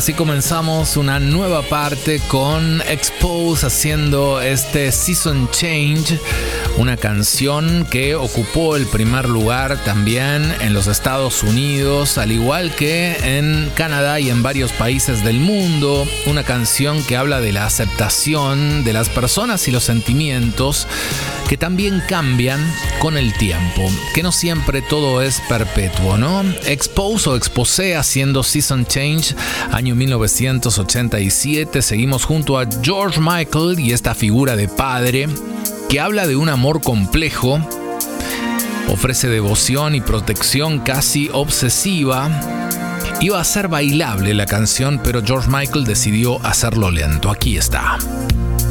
Así comenzamos una nueva parte con Expose haciendo este Season Change, una canción que ocupó el primer lugar también en los Estados Unidos, al igual que en Canadá y en varios países del mundo. Una canción que habla de la aceptación de las personas y los sentimientos que también cambian con el tiempo, que no siempre todo es perpetuo, ¿no? Expose o Exposé haciendo Season Change, año 1987. Seguimos junto a George Michael y esta figura de padre que habla de un amor complejo, ofrece devoción y protección casi obsesiva. Iba a ser bailable la canción, pero George Michael decidió hacerlo lento. Aquí está.